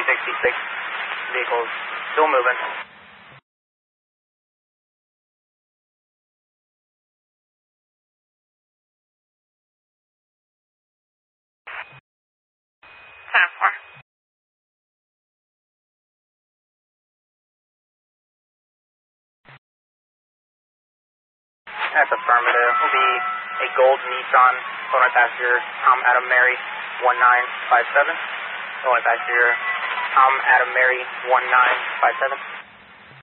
66. Vehicles still moving. Center 4. That's affirmative. Will be a gold Nissan. Only passenger Tom Adam Mary 1957. Only passenger Tom Adam Mary 1957.